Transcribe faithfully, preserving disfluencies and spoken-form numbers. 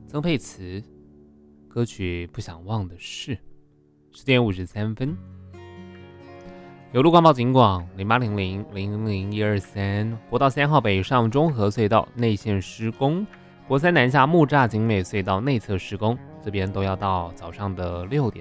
曾沛慈，歌曲《不想忘的事》。十点五十三分。有路关报警广零八零零零零零一二三，国道三号北上中和隧道内线施工，国三南下木栅景美隧道内侧施工，这边都要到早上的六点